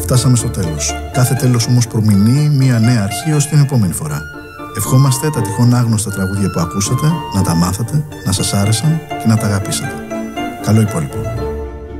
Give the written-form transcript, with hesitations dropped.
Φτάσαμε στο τέλος. Κάθε τέλος όμως προμηνύει μια νέα αρχή ως την επόμενη φορά. Ευχόμαστε τα τυχόν άγνωστα τραγούδια που ακούσατε να τα μάθατε, να σας άρεσαν και να τα αγαπήσατε. Καλό υπόλοιπο.